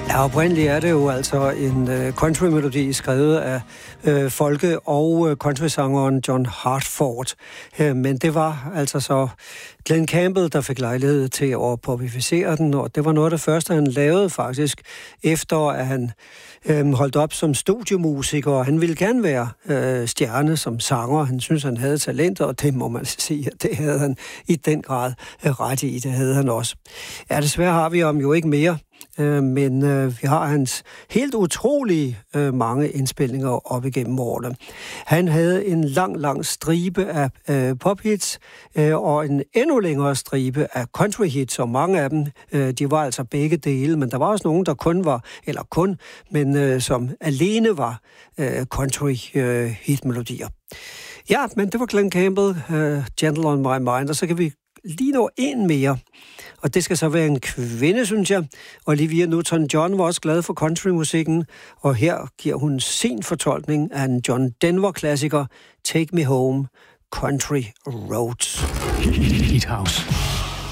Ja, oprindeligt er det jo altså en country-melodi skrevet af folke- og countrysangeren John Hartford. Men det var altså så Glen Campbell, der fik lejlighed til at popularificere den, og det var noget af det første, han lavede faktisk, efter at han holdt op som studiemusiker, og han ville gerne være stjerne som sanger. Han synes, han havde talent, og det må man sige, at det havde han i den grad ret i. Det havde han også. Ja, desværre har vi ham jo ikke mere. Men vi har hans helt utrolige mange indspilninger op igennem årene. Han havde en lang stribe af pophits og en endnu længere stribe af countryhits, og mange af dem, de var altså begge dele, men der var også nogen, der som alene var country hitmelodier. Ja, men det var Glen Campbell, Gentle on My Mind, og så kan vi lige nå en mere. Og det skal så være en kvinde, synes jeg. Olivia Newton-John var også glad for countrymusikken, og her giver hun sin fortolkning af en John Denver-klassiker, Take Me Home, Country Roads. Hit House.